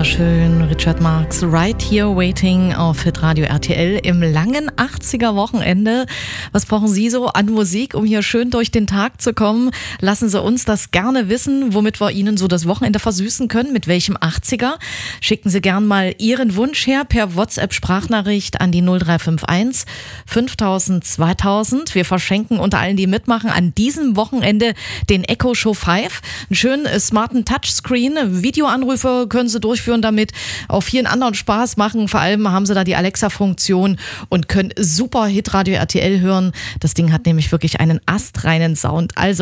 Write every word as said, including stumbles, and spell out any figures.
wunderschön. Richard Marx, Right Here Waiting auf Hitradio R T L im langen achtziger-Wochenende. Was brauchen Sie so an Musik, um hier schön durch den Tag zu kommen? Lassen Sie uns das gerne wissen, womit wir Ihnen so das Wochenende versüßen können. Mit welchem achtziger? Schicken Sie gern mal Ihren Wunsch her per WhatsApp-Sprachnachricht an die null drei fünf eins fünftausend zweitausend. Wir verschenken unter allen, die mitmachen, an diesem Wochenende den Echo Show fünf. Einen schönen äh, smarten Touchscreen. Videoanrufe können Sie durchführen damit. Auch vielen anderen Spaß machen. Vor allem haben Sie da die Alexa-Funktion und können super Hitradio R T L hören. Das Ding hat nämlich wirklich einen astreinen Sound. Also